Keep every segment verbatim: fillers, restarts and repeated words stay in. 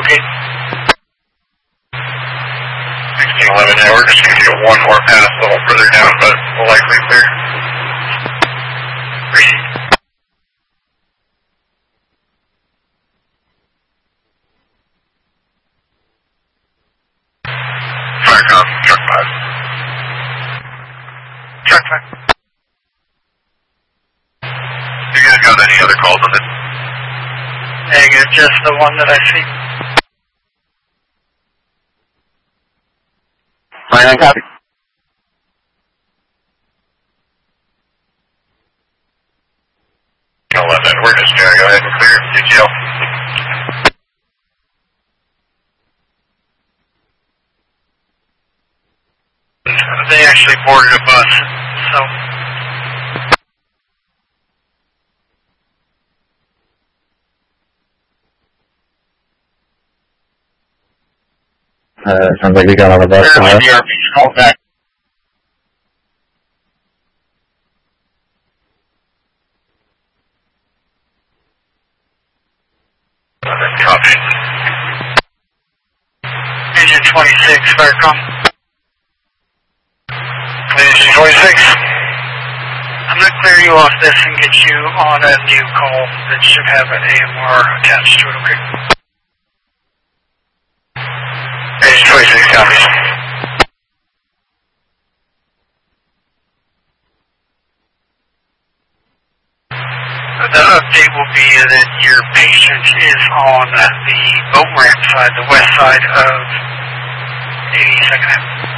locate? sixteen eleven, yeah, we're just going to get one more pass a little further down, but we'll likely clear. Proceed. Firecom, truck five. Truck five. You guys got any other calls on this? Negative, just the one that I see. Fine, copy. eleven, we're just going to go ahead and clear C G L. They actually boarded a bus, so. Uh, sounds like we got on the bus. Clear the R P, call back. Copy. Engine twenty-six, Firecom. Engine twenty-six. I'm going to clear you off this and get you on a new call that should have an A M R attached to it, okay? Engine twenty-six, copy. The update will be that your patient is on the boat ramp side, the west side of eighty-second Avenue.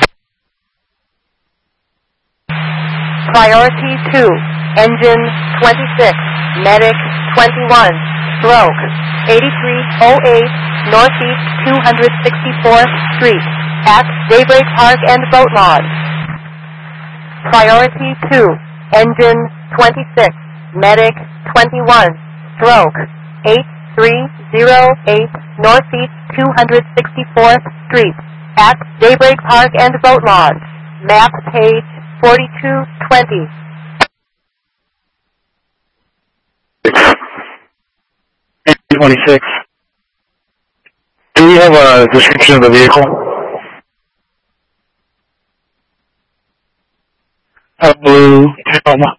Priority two, engine twenty-six, medic twenty-one, stroke eighty-three oh eight Northeast two hundred sixty-fourth Street at Daybreak Park and Boat Launch. Priority two, engine twenty-six, medic twenty-one, stroke eighty-three oh eight Northeast two hundred sixty-fourth Street at Daybreak Park and Boat Launch. Map page forty-two twenty. twenty-six. Do we have a description of the vehicle? A blue Tacoma.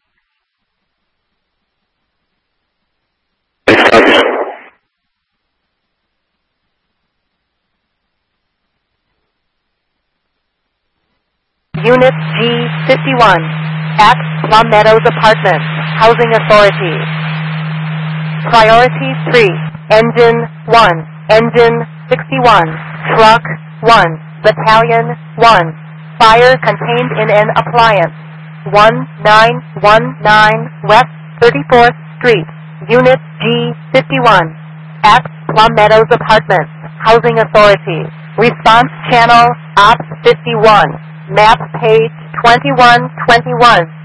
Unit G fifty-one at Plum Meadows Apartments, Housing Authority. Priority three, engine one, engine sixty-one, truck one, battalion one. Fire contained in an appliance. one nine one nine West thirty-fourth Street, Unit G fifty-one at Plum Meadows Apartments, Housing Authority. Response channel Ops fifty-one. Map page twenty-one twenty-one.